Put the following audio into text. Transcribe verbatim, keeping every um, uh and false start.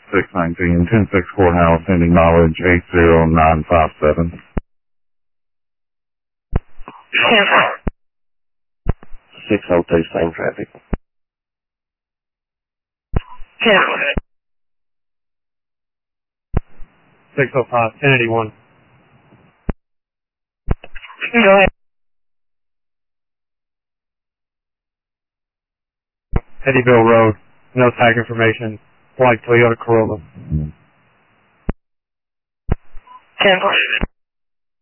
six nineteen, ten six Courthouse, ending mileage eight zero nine five seven. six oh two, same traffic. six oh five, ten eighty-one. Go ahead. Eddyville Road, no tag information, white Toyota Corolla. ten